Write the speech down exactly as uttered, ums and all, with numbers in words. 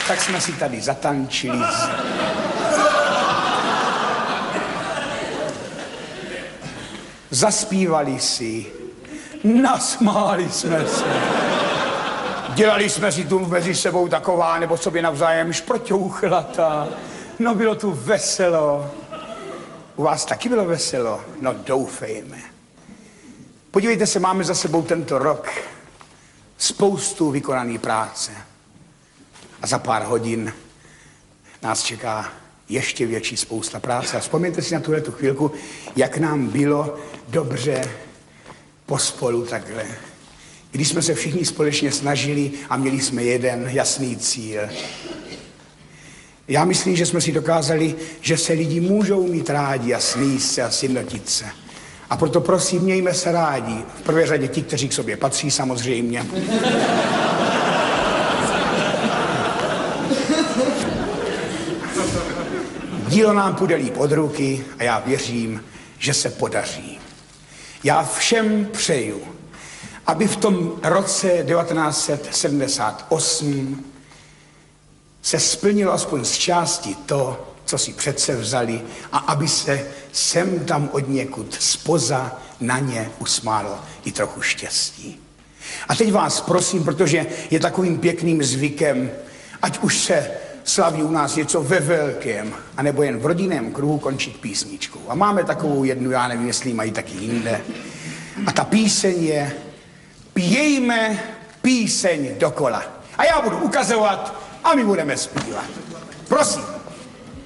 Tak jsme si tady zatančili. Zaspívali si. Nasmáli jsme se. Dělali jsme si tu mezi sebou taková, nebo sobě navzájem šproťouchlata. No bylo tu veselo. U vás taky bylo veselo? No doufejme. Podívejte se, máme za sebou tento rok spoustu vykonané práce. A za pár hodin nás čeká ještě větší spousta práce. A vzpomeňte si na tuhletu chvilku, jak nám bylo dobře pospolu takhle. Když jsme se všichni společně snažili a měli jsme jeden jasný cíl. Já myslím, že jsme si dokázali, že se lidi můžou mít rádi a sníst se a sjednotit se. A proto prosím, mějme se rádi. V prvé řadě ti, kteří k sobě patří samozřejmě. Dílo nám půjde líp od ruky a já věřím, že se podaří. Já všem přeju, aby v tom roce devatenáct set sedmdesát osm se splnilo aspoň z části to, co si přece vzali, a aby se sem tam od někud spoza na ně usmálo i trochu štěstí. A teď vás prosím, protože je takovým pěkným zvykem, ať už se slaví u nás něco ve velkém, anebo jen v rodinném kruhu, končit písničkou. A máme takovou jednu, já nevím, jestli mají taky jinde. A ta píseň je Pějme píseň dokola. A já budu ukazovat a my budeme zpívat. Prosím.